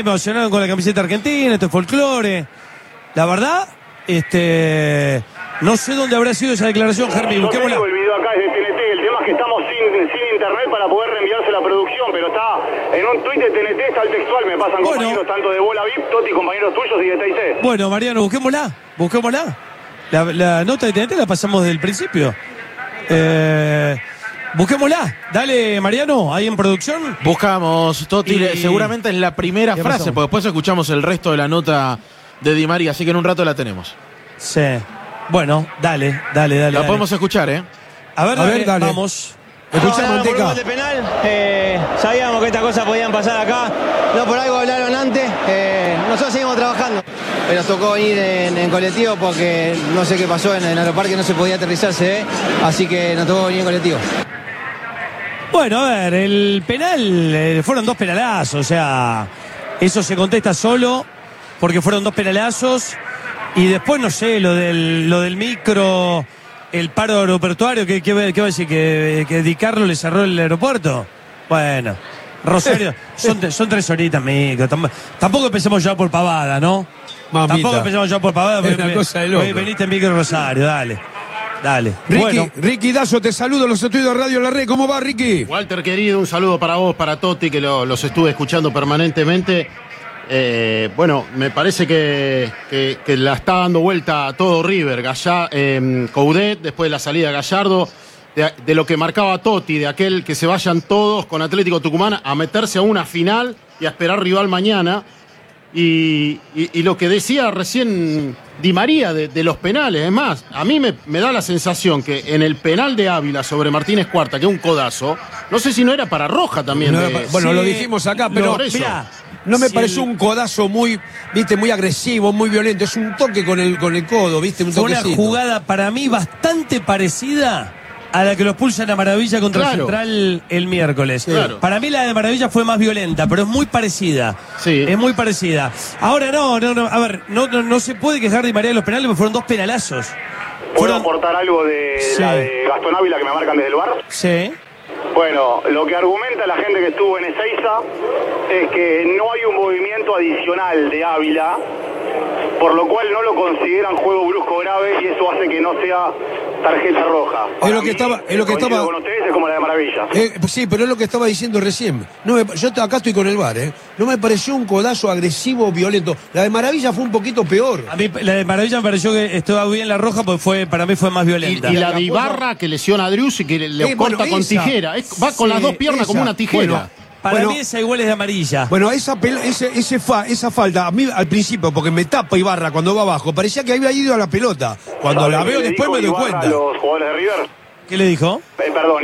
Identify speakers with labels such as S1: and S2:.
S1: Me emocionaron con la camiseta argentina, esto es folclore. La verdad, no sé dónde habrá sido esa declaración, Germi. Busquémosla.
S2: El video acá es de TNT, el tema es que estamos sin internet para poder reenviarse la producción, pero está en un tuit de TNT, está el textual, me pasan compañeros tanto de Bola VIP, Toti, compañeros tuyos y de TIC.
S1: Bueno, Mariano, busquémosla. La nota de TNT la pasamos desde el principio. Busquémosla. Dale, Mariano, ahí en producción.
S3: Buscamos, Toti, seguramente es la primera frase, porque después escuchamos el resto de la nota de Di María, así que en un rato la tenemos.
S1: Sí. Bueno, dale.
S3: La podemos escuchar,
S1: A ver, dale.
S4: Vamos. Escuchá, Manteca.
S5: De penal, sabíamos que estas cosas podían pasar acá. No por algo hablaron antes. Nosotros seguimos trabajando. Nos tocó venir en colectivo porque no sé qué pasó en el aeroparque, no se podía aterrizarse, así que nos tocó venir en colectivo.
S1: Bueno, a ver, el penal, fueron 2 penalazos, o sea, eso se contesta solo porque fueron 2 penalazos y después, no sé, lo del micro, el paro aeroportuario, ¿qué va a decir? ¿Que Di Carlo le cerró el aeropuerto? Bueno, Rosario, son 3 horitas, micro, tampoco empecemos ya por pavada, ¿no?
S4: Mamita.
S1: Tampoco empecemos ya por pavada,
S4: es una cosa de loco.
S1: Veniste en micro Rosario, dale.
S4: Ricky Dazo, te saludo, los estudios de Radio La Red. ¿Cómo va, Ricky?
S3: Walter, querido, un saludo para vos, para Toti, que los estuve escuchando permanentemente. Bueno, me parece que la está dando vuelta a todo River. Coudet, después de la salida de Gallardo, de lo que marcaba Toti, de aquel que se vayan todos con Atlético Tucumán a meterse a una final y a esperar rival mañana. Y lo que decía recién Di María de los penales, es más, a mí me da la sensación que en el penal de Ávila sobre Martínez Cuarta, que es un codazo, no sé si no era para Roja también.
S4: Bueno, lo dijimos acá, pero
S1: mirá,
S4: no me pareció un codazo muy agresivo, muy violento. Es un toque con el codo, ¿viste? Un toquecito.
S1: Fue una jugada para mí bastante parecida a la que los pulsan a Maravilla contra Central el miércoles.
S3: Claro.
S1: Para mí la de Maravilla fue más violenta, pero es muy parecida.
S3: Sí.
S1: Es muy parecida. Ahora no. A ver, no se puede quejar Di María de los penales, porque fueron 2 penalazos.
S2: ¿Puedo aportar algo de la de Gastón Ávila que me marcan desde el bar?
S1: Sí.
S2: Bueno, lo que argumenta la gente que estuvo en Ezeiza es que no hay un movimiento adicional de Ávila, por lo cual no lo consideran juego brusco grave y eso hace que no sea tarjeta roja.
S4: Es lo que estaba
S2: con ustedes es como la de Maravilla.
S4: Sí, pero es lo que estaba diciendo recién. Yo acá estoy con el VAR, No me pareció un codazo agresivo, violento. La de Maravilla fue un poquito peor.
S1: A mí la de Maravilla me pareció que estaba bien la roja, porque para mí fue más violenta.
S3: Y la de Ibarra que lesiona a Driussi y que le corta con tijera. Va con las 2 piernas como una tijera.
S1: Para mí esa igual es de amarilla.
S4: Bueno, esa falta, a mí al principio, porque me tapa Ibarra cuando va abajo, parecía que había ido a la pelota. Cuando la veo después me doy cuenta.
S2: ¿A los jugadores de River?
S1: ¿Qué le dijo?
S2: Perdón.